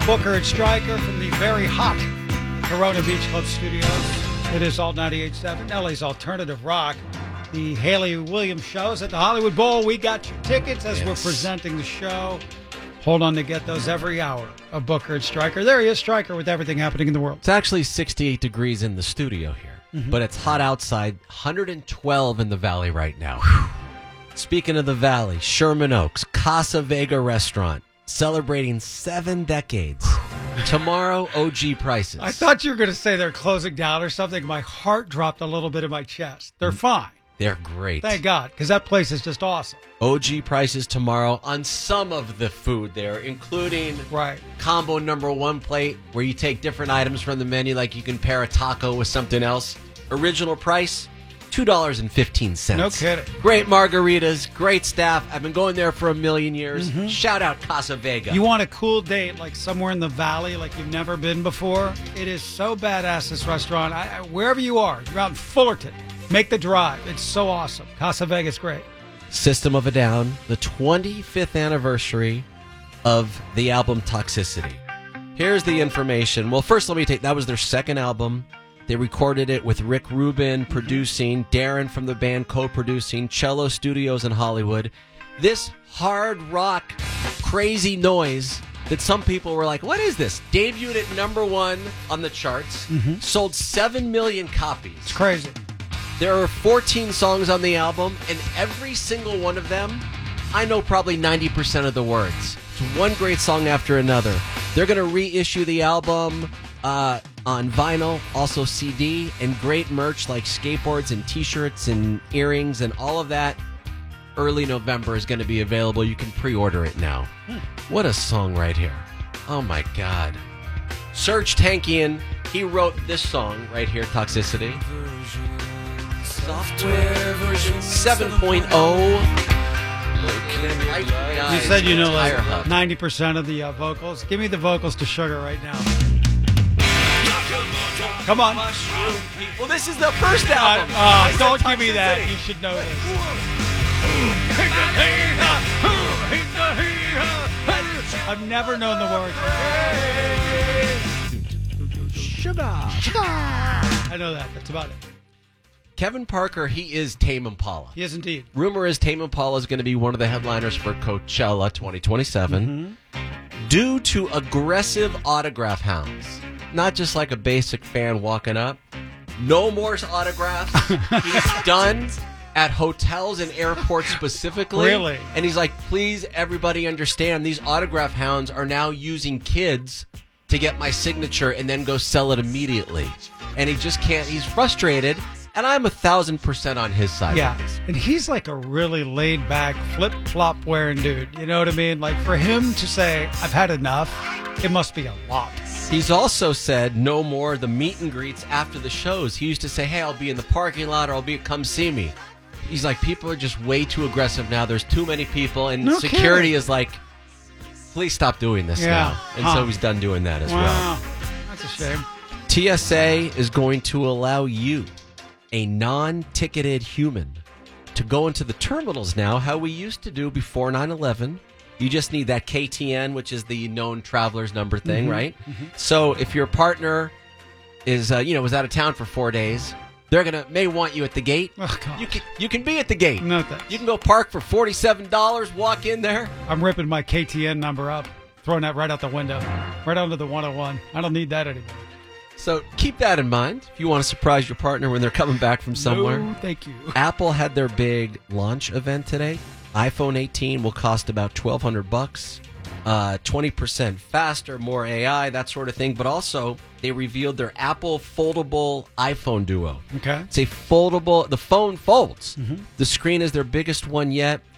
Booker and Stryker from the very hot Corona Beach Club studios. It is Alt 98.7, LA's alternative rock. The Haley Williams show is at the Hollywood Bowl. We got your tickets as we're presenting the show. Hold on to get those every hour of Booker and Stryker. There he is, Stryker, with everything happening in the world. It's actually 68 degrees in the studio here, but it's hot outside, 112 in the Valley right now. Speaking of the Valley, Sherman Oaks, Casa Vega Restaurant, celebrating 7 decades. Tomorrow, OG prices. I thought you were going to say they're closing down or something. My heart dropped a little bit in my chest. They're fine. They're great. Thank God, because that place is just awesome. OG prices tomorrow on some of the food there, including combo number 1 plate, where you take different items from the menu, like you can pair a taco with something else. Original price, $2.15. No kidding. Great margaritas, great staff. I've been going there for a million years. Shout out Casa Vega. You want a cool date, like somewhere in the Valley, like you've never been before? It is so badass, this restaurant. Wherever you are, you're out in Fullerton, make the drive. It's so awesome. Casa Vega's great. System of a Down, the 25th anniversary of the album Toxicity. Here's the information. Well, first let me take, that was their second album. They recorded it with Rick Rubin producing, Darren from the band co-producing, Cello Studios in Hollywood. This hard rock, crazy noise that some people were like, what is this? Debuted at number 1 on the charts, sold 7 million copies. It's crazy. There are 14 songs on the album, and every single one of them, I know probably 90% of the words. It's one great song after another. They're going to reissue the album on vinyl, also CD, and great merch like skateboards and T-shirts and earrings and all of that. Early November is going to be available. You can pre-order it now. What a song right here. Oh, my God. Serge Tankian, he wrote this song right here, Toxicity. Software version 7.0. You said you know like 90% of the vocals. Give me the vocals to Sugar right now. Come on. Well, this is the first album. Don't give me that. You should know this. I've never known the words. Sugar. I know that. That's about it. Kevin Parker, he is Tame Impala. He is indeed. Rumor is Tame Impala is going to be one of the headliners for Coachella 2027 due to aggressive autograph hounds. Not just like a basic fan walking up. No more autographs. He's done at hotels and airports specifically. Really? And he's like, please, everybody understand, these autograph hounds are now using kids to get my signature and then go sell it immediately. And he just can't. He's frustrated. And I'm 1,000% on his side. Yeah, and he's like a really laid-back, flip-flop wearing dude. You know what I mean? Like, for him to say, I've had enough, it must be a lot. He's also said no more the meet and greets after the shows. He used to say, hey, I'll be in the parking lot, or I'll be, come see me. He's like, people are just way too aggressive now. There's too many people, and security is like, please stop doing this now. And so he's done doing that as well. That's a shame. TSA is going to allow you, a non-ticketed human, to go into the terminals now, how we used to do before 9/11. You just need that KTN, which is the known traveler's number thing, right? So if your partner is, was out of town for 4 days, they're may want you at the gate. Oh, God. You can be at the gate. No thanks. You can go park for $47, walk in there. I'm ripping my KTN number up, throwing that right out the window, right onto the 101. I don't need that anymore. So keep that in mind if you want to surprise your partner when they're coming back from somewhere. No, thank you. Apple had their big launch event today. iPhone 18 will cost about $1,200, 20% faster, more AI, that sort of thing. But also, they revealed their Apple foldable iPhone Duo. Okay. It's a foldable, the phone folds. The screen is their biggest one yet.